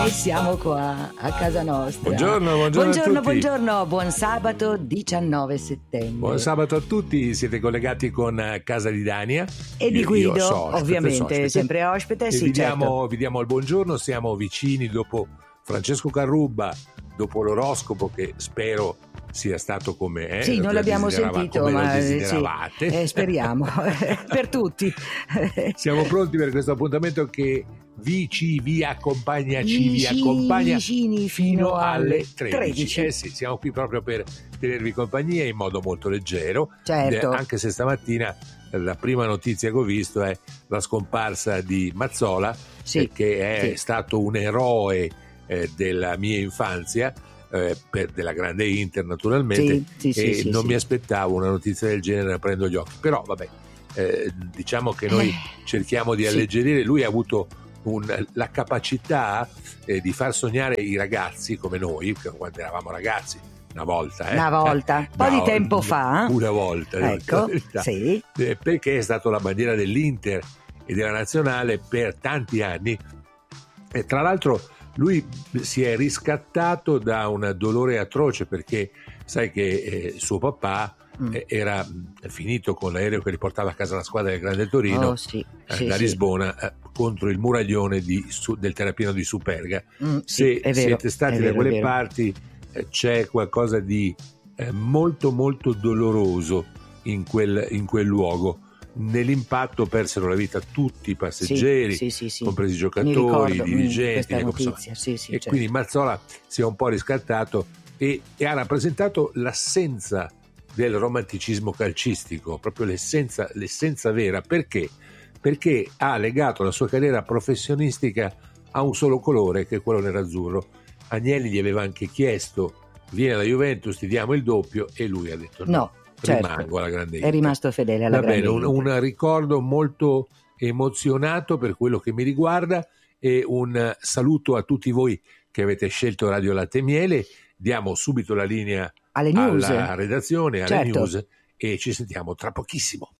E siamo qua a casa nostra. Buongiorno a tutti. Buongiorno, buon sabato 19 settembre. Buon sabato a tutti, siete collegati con Casa di Dania. E di Guido, io ovviamente, sempre ospite. E sì, vi diamo il buongiorno, siamo vicini dopo Francesco Carrubba, dopo l'oroscopo che spero sia stato come sì, non l'abbiamo sentito, ma desideravate. Speriamo per tutti. Siamo pronti per questo appuntamento che vi accompagna fino alle 13. Sì, siamo qui proprio per tenervi compagnia in modo molto leggero. Certo. Anche se stamattina la prima notizia che ho visto è la scomparsa di Mazzola, che è stato un eroe della mia infanzia, della grande Inter naturalmente, non mi aspettavo una notizia del genere aprendo gli occhi, però vabbè, diciamo che noi cerchiamo di alleggerire. Lui ha avuto la capacità di far sognare i ragazzi come noi, quando eravamo ragazzi una volta, un po' di tempo fa, una volta, ecco, sì, perché è stato la bandiera dell'Inter e della nazionale per tanti anni, e tra l'altro lui si è riscattato da un dolore atroce, perché sai che suo papà era finito con l'aereo che riportava a casa la squadra del Grande Torino da Lisbona contro il muraglione del terrapieno di Superga. Siete stati da quelle parti, c'è qualcosa di molto molto doloroso in quel luogo. Nell'impatto persero la vita tutti i passeggeri, compresi i giocatori, i dirigenti, certo. Quindi Mazzola si è un po' riscattato e ha rappresentato l'assenza del romanticismo calcistico, proprio l'essenza vera. Perché? Perché ha legato la sua carriera professionistica a un solo colore, che è quello nerazzurro. Agnelli gli aveva anche chiesto: vieni alla Juventus, ti diamo il doppio, e lui ha detto no. Certo, rimango alla grande Inter. È rimasto fedele alla grande Inter. Un ricordo molto emozionato per quello che mi riguarda, e un saluto a tutti voi che avete scelto Radio Latte e Miele. Diamo subito la linea alla redazione, alle news, e ci sentiamo tra pochissimo.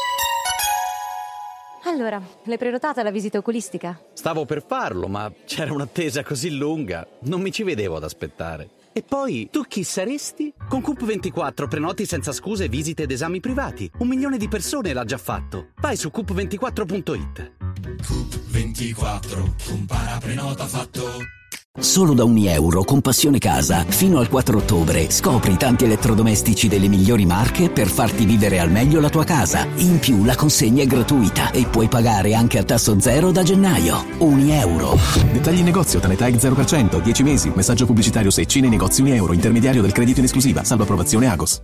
Allora, l'hai prenotata la visita oculistica? Stavo per farlo, ma c'era un'attesa così lunga, non mi ci vedevo ad aspettare. E poi, tu chi saresti? Con Coop24 prenoti senza scuse visite ed esami privati. 1 milione di persone l'ha già fatto. Vai su coop24.it. Coop24, compara, prenota, fatto. Solo da €1 con Passione Casa, fino al 4 ottobre, scopri tanti elettrodomestici delle migliori marche per farti vivere al meglio la tua casa. In più la consegna è gratuita e puoi pagare anche a tasso zero da gennaio. €1. Dettagli in negozio, Tanetag 0%, 10 mesi, messaggio pubblicitario Secci nei negozi €1, intermediario del credito in esclusiva, salvo approvazione Agos.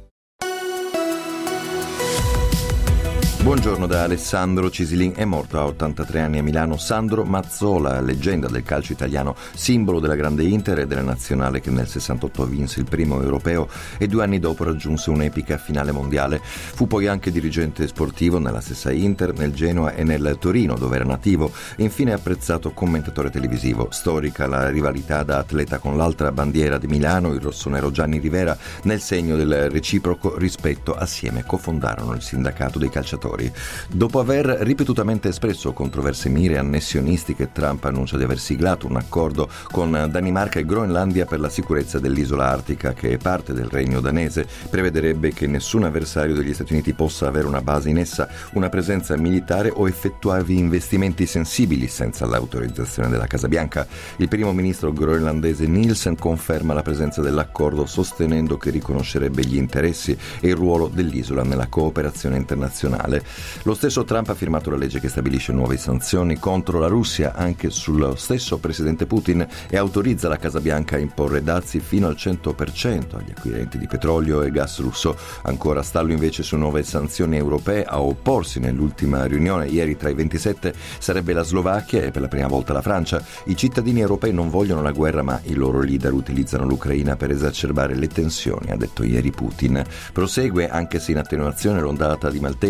Buongiorno da Alessandro Cisilin. È morto a 83 anni a Milano Sandro Mazzola, leggenda del calcio italiano, simbolo della grande Inter e della nazionale che nel 68 vinse il primo europeo e 2 anni dopo raggiunse un'epica finale mondiale. Fu poi anche dirigente sportivo nella stessa Inter, nel Genoa e nel Torino, dove era nativo, e infine apprezzato commentatore televisivo. Storica la rivalità da atleta con l'altra bandiera di Milano, il rossonero Gianni Rivera. Nel segno del reciproco rispetto, assieme cofondarono il sindacato dei calciatori. Dopo aver ripetutamente espresso controverse mire annessionistiche, Trump annuncia di aver siglato un accordo con Danimarca e Groenlandia per la sicurezza dell'isola artica, che è parte del regno danese. Prevederebbe che nessun avversario degli Stati Uniti possa avere una base in essa, una presenza militare o effettuarvi investimenti sensibili senza l'autorizzazione della Casa Bianca. Il primo ministro groenlandese Nielsen conferma la presenza dell'accordo, sostenendo che riconoscerebbe gli interessi e il ruolo dell'isola nella cooperazione internazionale. Lo stesso Trump ha firmato la legge che stabilisce nuove sanzioni contro la Russia anche sullo stesso presidente Putin e autorizza la Casa Bianca a imporre dazi fino al 100% agli acquirenti di petrolio e gas russo. Ancora stallo invece su nuove sanzioni europee. A opporsi nell'ultima riunione ieri tra i 27 sarebbe la Slovacchia e per la prima volta la Francia. I cittadini europei non vogliono la guerra, ma i loro leader utilizzano l'Ucraina per esacerbare le tensioni, ha detto ieri Putin. Prosegue, anche se in attenuazione, l'ondata di maltempo per l'opinione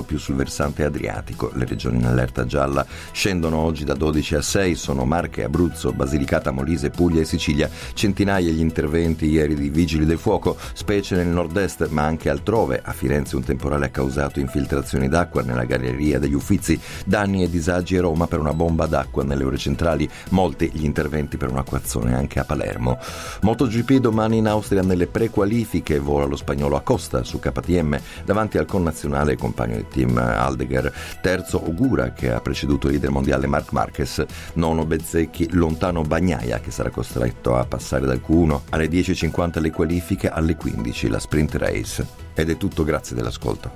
più sul versante adriatico. Le regioni in allerta gialla scendono oggi da 12 a 6, sono Marche, Abruzzo, Basilicata, Molise, Puglia e Sicilia. Centinaia gli interventi ieri di vigili del fuoco, specie nel nord-est ma anche altrove. A Firenze un temporale ha causato infiltrazioni d'acqua nella galleria degli Uffizi, danni e disagi a Roma per una bomba d'acqua nelle ore centrali, molti gli interventi per un acquazzone anche a Palermo. MotoGP domani in Austria nelle prequalifiche, vola lo spagnolo Acosta su KTM davanti al connazionale e compagno di team Aldeguer, terzo Ogura che ha preceduto il leader mondiale Marc Marquez, nono Bezzecchi, lontano Bagnaia che sarà costretto a passare dal Q1. Alle 10.50 le qualifiche, alle 15 la sprint race. Ed è tutto, grazie dell'ascolto.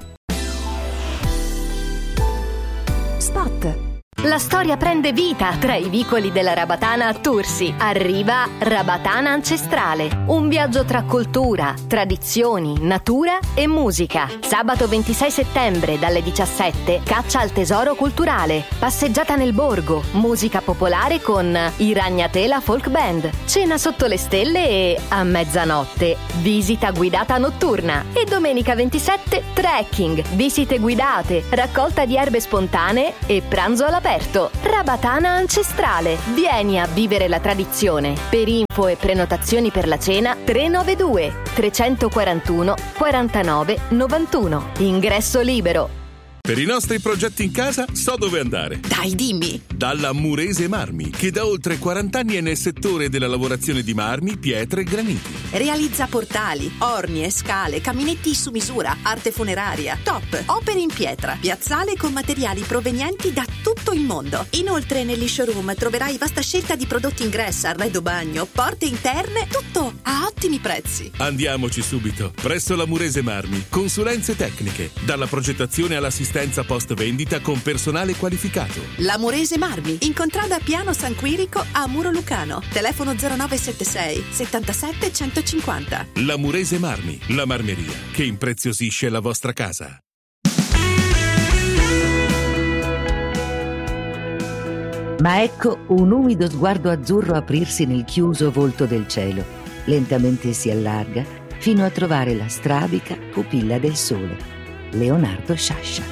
Spot. La storia prende vita tra i vicoli della Rabatana a Tursi. Arriva Rabatana Ancestrale, un viaggio tra cultura, tradizioni, natura e musica. Sabato 26 settembre dalle 17, caccia al tesoro culturale, passeggiata nel borgo, musica popolare con i Ragnatela Folk Band, cena sotto le stelle e, a mezzanotte, visita guidata notturna. E domenica 27, trekking, visite guidate, raccolta di erbe spontanee e pranzo all'aperto. Rabatana Ancestrale. Vieni a vivere la tradizione. Per info e prenotazioni per la cena 392 341 49 91. Ingresso libero. Per i nostri progetti in casa so dove andare. Dai, dimmi! Dalla Murese Marmi, che da oltre 40 anni è nel settore della lavorazione di marmi, pietre e graniti. Realizza portali, ornie, scale, caminetti su misura, arte funeraria, top, opere in pietra, piazzale con materiali provenienti da tutto il mondo. Inoltre negli showroom troverai vasta scelta di prodotti ingresso, arredo bagno, porte interne, tutto a ottimi prezzi. Andiamoci subito. Presso la Murese Marmi, consulenze tecniche, dalla progettazione all'assistenza post vendita con personale qualificato. La Murese Marmi, in contrada Piano San Quirico a Muro Lucano. Telefono 0976 77 150. La Murese Marmi, la marmeria che impreziosisce la vostra casa. Ma ecco un umido sguardo azzurro aprirsi nel chiuso volto del cielo. Lentamente si allarga fino a trovare la strabica pupilla del sole. Leonardo Sciascia.